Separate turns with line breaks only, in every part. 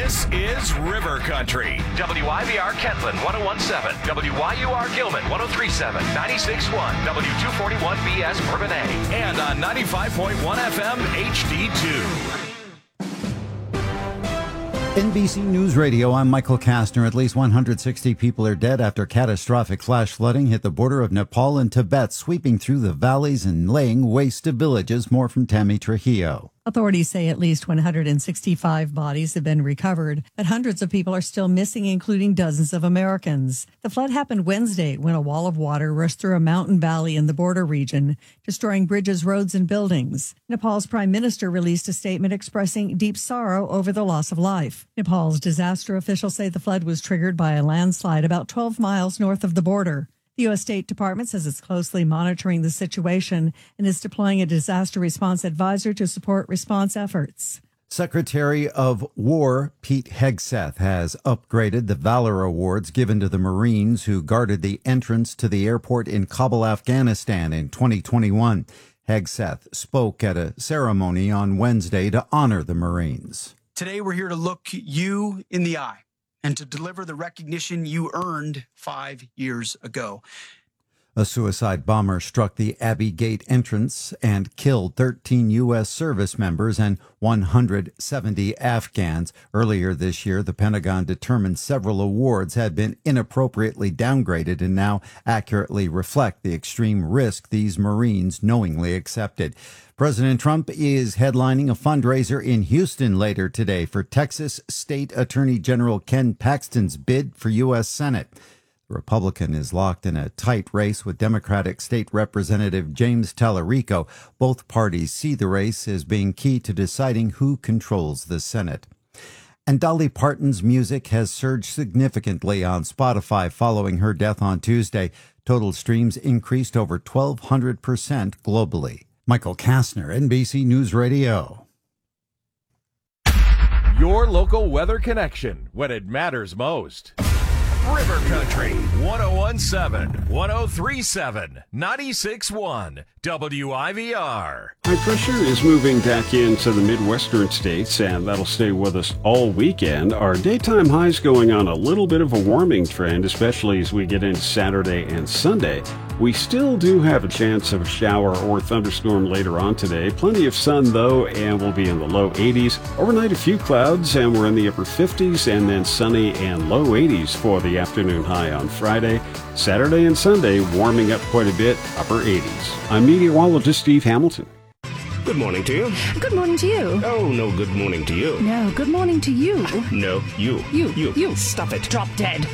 This is River Country.
WIVR Kentland 101.7, WYUR Gilman 103.7, 96.1, W241BS Bourbonnais,
And on 95.1 FM HD2.
NBC News Radio, I'm Michael Kastner. At least 160 people are dead after catastrophic flash flooding hit the border of Nepal and Tibet, sweeping through the valleys and laying waste to villages. More from Tammy Trujillo.
Authorities say at least 165 bodies have been recovered, but hundreds of people are still missing, including dozens of Americans. The flood happened Wednesday when a wall of water rushed through a mountain valley in the border region, destroying bridges, roads, and buildings. Nepal's prime minister released a statement expressing deep sorrow over the loss of life. Nepal's disaster officials say the flood was triggered by a landslide about 12 miles north of the border. The U.S. State Department says it's closely monitoring the situation and is deploying a disaster response advisor to support response efforts.
Secretary of War Pete Hegseth has upgraded the Valor Awards given to the Marines who guarded the entrance to the airport in Kabul, Afghanistan in 2021. Hegseth spoke at a ceremony on Wednesday to honor the Marines.
Today we're here to look you in the eye and to deliver the recognition you earned 5 years ago.
A suicide bomber struck the Abbey Gate entrance and killed 13 U.S. service members and 170 Afghans. Earlier this year, the Pentagon determined several awards had been inappropriately downgraded and now accurately reflect the extreme risk these Marines knowingly accepted. President Trump is headlining a fundraiser in Houston later today for Texas State Attorney General Ken Paxton's bid for U.S. Senate. The Republican is locked in a tight race with Democratic State Representative James Tallarico. Both parties see the race as being key to deciding who controls the Senate. And Dolly Parton's music has surged significantly on Spotify following her death on Tuesday. Total streams increased over 1,200% globally. Michael Kastner, NBC News Radio.
Your local weather connection when it matters most. River Country 101.7, 103.7, 96.1, WIVR.
High pressure is moving back into the Midwestern states, and that'll stay with us all weekend. Our daytime highs going on a little bit of a warming trend, especially as we get into Saturday and Sunday. We still do have a chance of a shower or thunderstorm later on today. Plenty of sun, though, and we'll be in the low 80s. Overnight, a few clouds, and we're in the upper 50s, and then sunny and low 80s for the afternoon high on Friday. Saturday and Sunday, warming up quite a bit, upper 80s. I'm meteorologist Steve Hamilton.
Good morning to you.
Good morning to you.
Oh, no, good morning to you.
No, good morning to you.
No, you.
You. Stop it. Drop dead.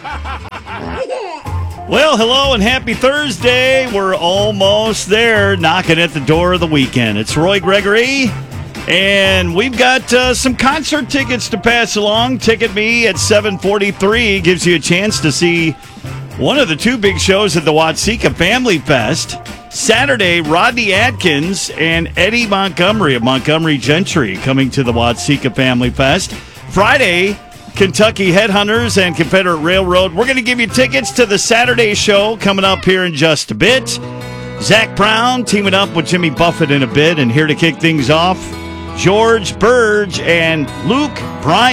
Well, hello and happy Thursday. We're almost there, knocking at the door of the weekend. It's Roy Gregory, and we've got some concert tickets to pass along. Ticket Me at 7:43 gives you a chance to see one of the two big shows at the Watseka Family Fest. Saturday, Rodney Atkins and Eddie Montgomery of Montgomery Gentry coming to the Watseka Family Fest. Friday, Kentucky Headhunters and Confederate Railroad. We're going to give you tickets to the Saturday show coming up here in just a bit. Zach Brown teaming up with Jimmy Buffett in a bit, and here to kick things off, George Burge and Luke Bryan.